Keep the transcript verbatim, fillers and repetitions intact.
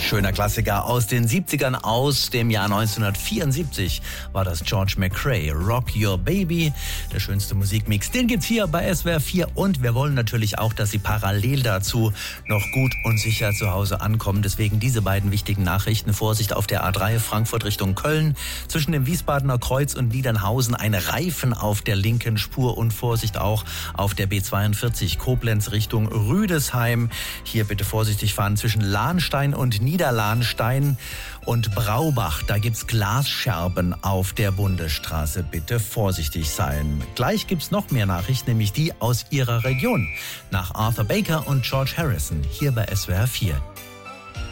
schöner Klassiker aus den siebzigern, aus dem Jahr neunzehnhundertvierundsiebzig war das George McRae, Rock Your Baby. Der schönste Musikmix, den gibt's hier bei S W R vier und wir wollen natürlich auch, dass Sie parallel dazu noch gut und sicher zu Hause ankommen. Deswegen diese beiden wichtigen Nachrichten. Vorsicht auf der A drei Frankfurt Richtung Köln. Zwischen dem Wiesbadener Kreuz und Niedernhausen ein Reifen auf der linken Spur und Vorsicht auch auf der B zweiundvierzig Koblenz Richtung Rüdesheim. Hier bitte vorsichtig fahren zwischen Lahnstein und Niederlahnstein und Braubach. Da gibt's Glasscherben auf der Bundesstraße. Bitte vorsichtig sein. Gleich gibt's noch mehr Nachrichten, nämlich die aus Ihrer Region. Nach Arthur Baker und George Harrison hier bei S W R vier.